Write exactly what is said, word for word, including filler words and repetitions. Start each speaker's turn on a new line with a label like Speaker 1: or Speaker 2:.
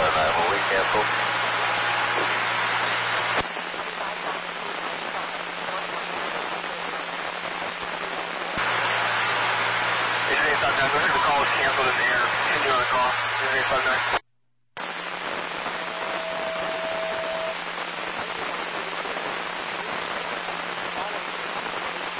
Speaker 1: five nine, will we cancel?
Speaker 2: eight eight five nine, go ahead and the call is canceled in the air. Continue on the call. eight eight five nine.